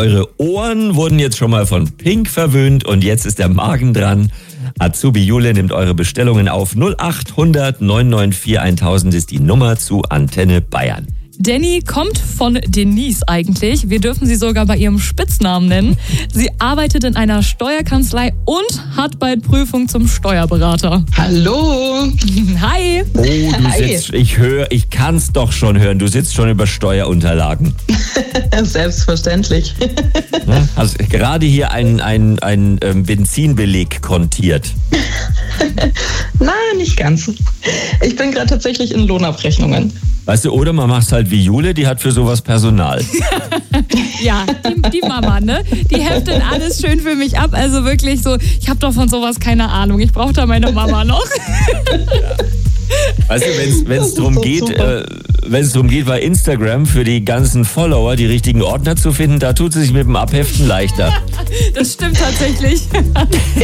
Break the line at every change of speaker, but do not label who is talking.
eure Ohren wurden jetzt schon mal von Pink verwöhnt und jetzt ist der Magen dran. Azubi Jule nimmt eure Bestellungen auf. 0800 994 1000 ist die Nummer zu Antenne Bayern.
Danny kommt von Denise eigentlich. Wir dürfen sie sogar bei ihrem Spitznamen nennen. Sie arbeitet in einer Steuerkanzlei und hat bald Prüfung zum Steuerberater.
Hallo.
Hi.
Oh, du sitzt, ich kann's doch schon hören, du sitzt schon über Steuerunterlagen.
Selbstverständlich.
Hast gerade hier einen Benzinbeleg kontiert.
Nein, nicht ganz. Ich bin gerade tatsächlich in Lohnabrechnungen.
Weißt du, oder man macht halt wie Jule, die hat für sowas Personal.
Ja, die Mama, ne? Die heftet alles schön für mich ab. Also wirklich so, ich habe doch von sowas keine Ahnung. Ich brauche da meine Mama noch.
Weißt du, wenn es darum geht, bei Instagram für die ganzen Follower die richtigen Ordner zu finden, da tut sie sich mit dem Abheften leichter.
Das stimmt tatsächlich.